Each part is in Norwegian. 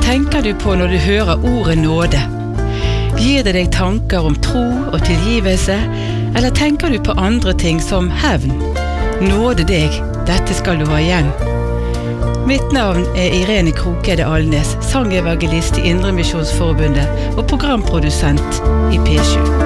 tenker du på når du hører ordet nåde? Gir det deg tanker om tro og tilgivelse, eller tenker du på andre ting som hevn? Nåde deg, dette skal du ha igjen. Mitt navn Irene Krokede Alnes, sangevangelist i Indremisjonsforbundet og programprodusent i P7.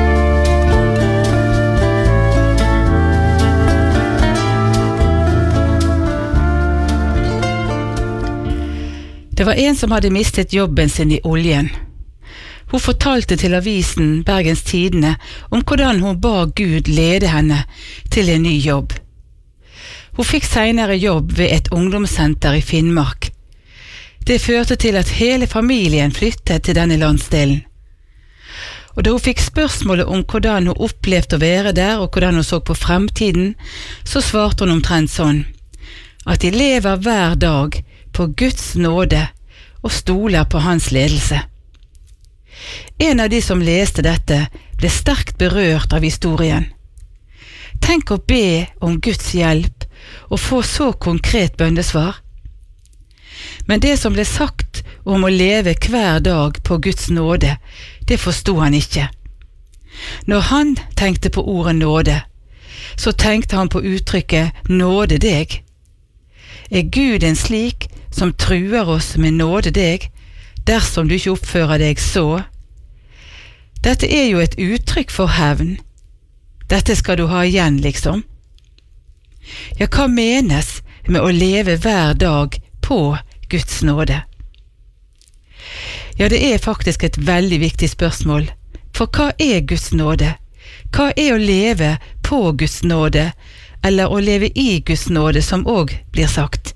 Det var en som hadde mistet jobben sin i oljen. Hun fortalte til avisen Bergens Tidende om hvordan hun ba Gud lede henne til en ny jobb. Hun fikk senere jobb ved et ungdomssenter i Finnmark. Det førte til at hele familien flyttet til denne landsdelen. Og da hun fikk spørsmålet om hvordan hun opplevde å være der og hvordan hun så på fremtiden, så svarte hun omtrent sånn, at de lever hver dag på Guds nåde og stoler på hans ledelse. En av de som leste dette ble sterkt berørt av historien. Tenk å be om Guds hjelp og få så konkret bønnesvar. Men det som ble sagt om å leve hver dag på Guds nåde, det forstod han ikke. Når han tenkte på ordet nåde, så tenkte han på uttrykket nåde deg. Gud en slik som truer oss med nåde deg, dersom du ikke oppfører deg så? Dette jo et uttrykk for hevn. Dette skal du ha igjen, liksom. Ja, hva menes med å leve hver dag på Guds nåde? Ja, det faktisk et veldig viktig spørsmål. For hva Guds nåde? Hva å leve på Guds nåde, eller å leve i Guds nåde, som også blir sagt?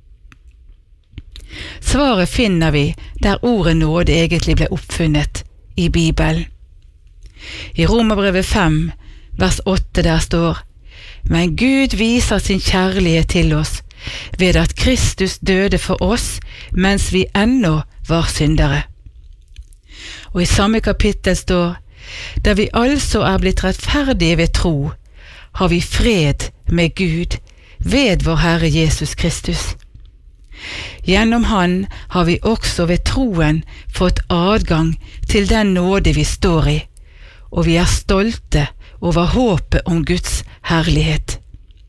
Svaret finner vi der ordet nåde egentlig ble oppfunnet i Bibelen. I Romerbrevet 5, vers 8 der står: Men Gud viser sin kjærlighet til oss ved at Kristus døde for oss mens vi ennå var syndere. Og i samme kapittel står: Da vi altså blitt rettferdige ved tro, har vi fred med Gud ved vår Herre Jesus Kristus. Gjennom han har vi også ved troen fått adgang til den nåde vi står i, og vi stolte over håpet om Guds herlighet.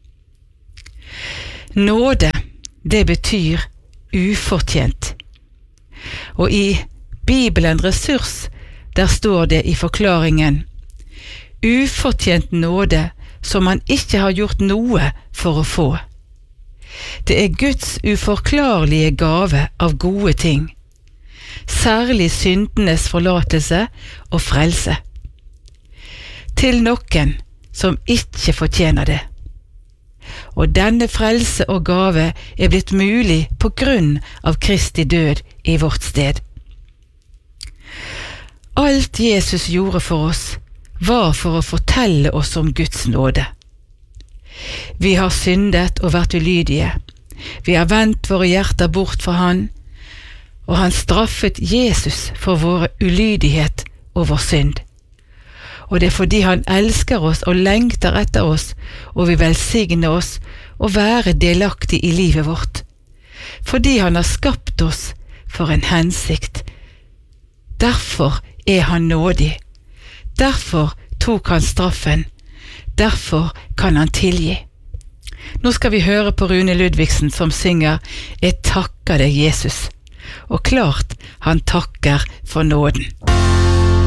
Nåde, det betyr ufortjent. Og i Bibelen Ressurs, der står det i forklaringen: ufortjent nåde som man ikke har gjort noe for å få. Det Guds uforklarlige gave av gode ting, særlig syndenes forlatelse og frelse, til noen som ikke fortjener det. Og denne frelse og gave blitt mulig på grunn av Kristi død i vårt sted. Alt Jesus gjorde for oss, var for å fortelle oss om Guds nåde. Vi har syndet og vært ulydige. Vi har vendt våre hjerter bort fra han, og han straffet Jesus for vår ulydighet og vår synd. Og det fordi han elsker oss og lengter etter oss, og vil velsigne oss og være delaktig i livet vårt. Fordi han har skapt oss for en hensikt. Derfor han nådig. Derfor tok han straffen. Derfor kan han tilgi. Nå skal vi høre på Rune Ludvigsen som synger «Jeg takker deg, Jesus». Og klart han takker for nåden.